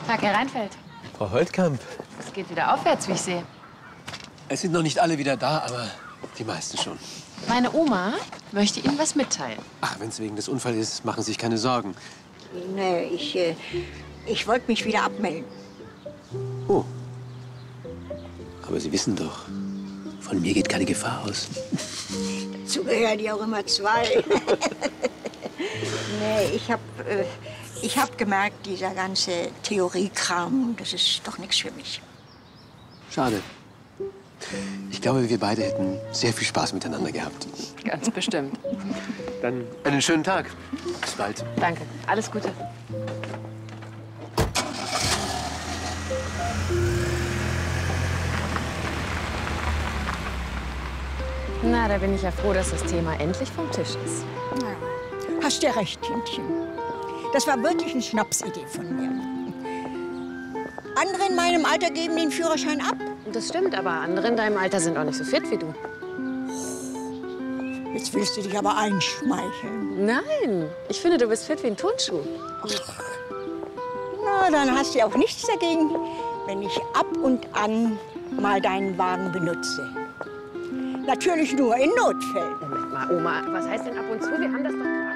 Tag, Herr Reinfeld. Frau Holtkamp. Es geht wieder aufwärts, wie ich sehe. Es sind noch nicht alle wieder da, aber die meisten schon. Meine Oma möchte Ihnen was mitteilen. Ach, wenn es wegen des Unfalls ist, machen Sie sich keine Sorgen. Nee, ich wollte mich wieder abmelden. Oh. Aber Sie wissen doch, von mir geht keine Gefahr aus. Dazu gehören ja auch immer zwei. Nee, ich hab gemerkt, dieser ganze Theoriekram, das ist doch nichts für mich. Schade. Ich glaube, wir beide hätten sehr viel Spaß miteinander gehabt. Ganz bestimmt. Dann einen schönen Tag. Bis bald. Danke. Alles Gute. Na, da bin ich ja froh, dass das Thema endlich vom Tisch ist. Ja, hast ja recht, Kindchen. Das war wirklich eine Schnapsidee von mir. Andere in meinem Alter geben den Führerschein ab. Das stimmt, aber andere in deinem Alter sind auch nicht so fit wie du. Jetzt willst du dich aber einschmeicheln. Nein, ich finde, du bist fit wie ein Turnschuh. Na, dann hast du ja auch nichts dagegen, wenn ich ab und an mal deinen Wagen benutze. Natürlich nur in Notfällen. Moment mal, Oma, was heißt denn ab und zu? Wir haben das doch